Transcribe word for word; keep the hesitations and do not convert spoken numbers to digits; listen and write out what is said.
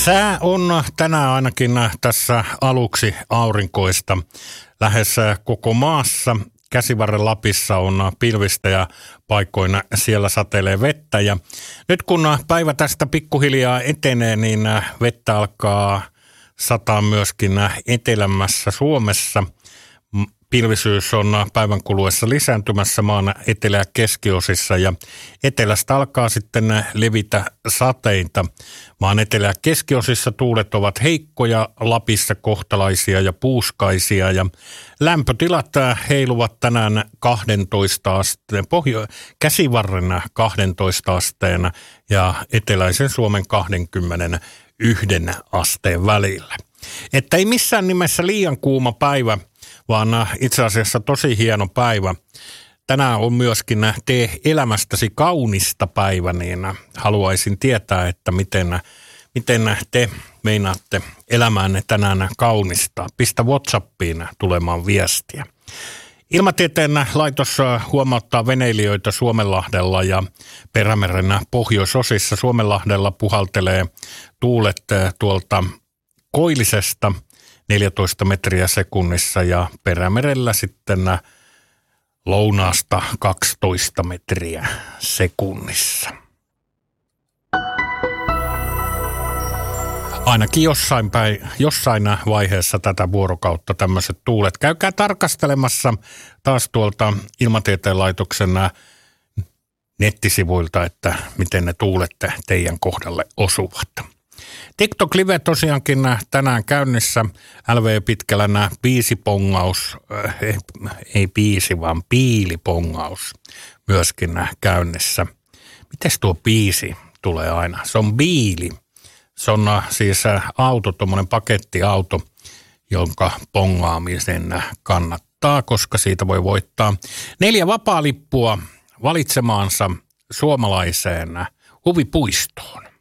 Sää on tänään ainakin tässä aluksi aurinkoista lähes koko maassa. Käsivarren Lapissa on pilvistä ja paikoina siellä satelee vettä. Ja nyt kun päivä tästä pikkuhiljaa etenee, niin vettä alkaa sataa myöskin etelämmässä Suomessa. Pilvisyys on päivän kuluessa lisääntymässä maan etelä- ja keskiosissa ja etelästä alkaa sitten levitä sateita. Maan etelä- ja keskiosissa tuulet ovat heikkoja, Lapissa kohtalaisia ja puuskaisia ja lämpötilat heiluvat tänään kahdentoista asteen, pohjo- käsivarren kahdentoista asteen ja eteläisen Suomen kaksikymmentäyksi asteen välillä. Että ei missään nimessä liian kuuma päivä, vaan itse asiassa tosi hieno päivä. Tänään on myöskin Tee elämästäsi kaunista päivä, niin haluaisin tietää, että miten, miten te meinaatte elämäänne tänään kaunistaa. Pistä WhatsAppiin tulemaan viestiä. Ilmatieteen laitos huomauttaa veneilijöitä Suomenlahdella ja Perämeren pohjoisosissa. Suomenlahdella puhaltelee tuulet tuolta Koillisesta neljätoista metriä sekunnissa ja Perämerellä sitten lounaasta kaksitoista metriä sekunnissa. Ainakin jossain, päin, jossain vaiheessa tätä vuorokautta tämmöiset tuulet. Käykää tarkastelemassa taas tuolta Ilmatieteen laitoksen nettisivuilta, että miten ne tuulet teidän kohdalle osuvat. TikTok-live tosiaankin tänään käynnissä. L V Pitkälänä biisipongaus, ei, ei biisi vaan piilipongaus myöskin käynnissä. Mites tuo biisi tulee aina? Se on biili. Se on siis auto, tuommoinen pakettiauto, jonka pongaamisen kannattaa, koska siitä voi voittaa neljä vapaalippua valitsemaansa suomalaiseen huvipuistoon.